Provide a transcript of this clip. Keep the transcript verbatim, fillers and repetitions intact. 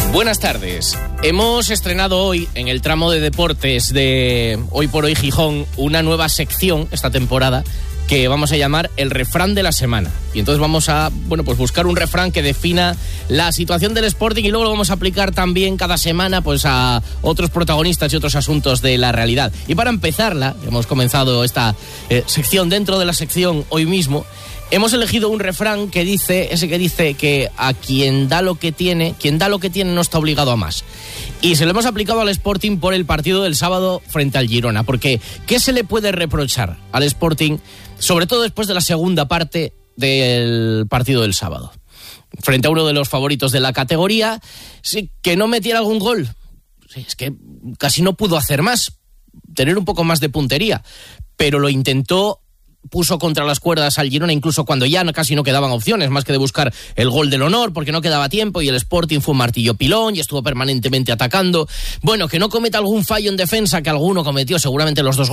Buenas tardes. Hemos estrenado hoy, en el tramo de deportes de Hoy por Hoy Gijón, una nueva sección esta temporada que vamos a llamar el refrán de la semana. Y entonces vamos a, bueno, pues buscar un refrán que defina la situación del Sporting y luego lo vamos a aplicar también cada semana pues a otros protagonistas y otros asuntos de la realidad. Y para empezarla, hemos comenzado esta eh, sección dentro de la sección hoy mismo. Hemos elegido un refrán que dice, ese que dice que a quien da lo que tiene, quien da lo que tiene no está obligado a más. Y se lo hemos aplicado al Sporting por el partido del sábado frente al Girona, porque ¿qué se le puede reprochar al Sporting, sobre todo después de la segunda parte del partido del sábado? Frente a uno de los favoritos de la categoría, sí, que no metiera algún gol. Sí, es que casi no pudo hacer más, tener un poco más de puntería, pero lo intentó. Puso contra las cuerdas al Girona incluso cuando ya casi no quedaban opciones más que de buscar el gol del honor porque no quedaba tiempo, y el Sporting fue un martillo pilón y estuvo permanentemente atacando. Bueno, que no cometa algún fallo en defensa, que alguno cometió, seguramente los dos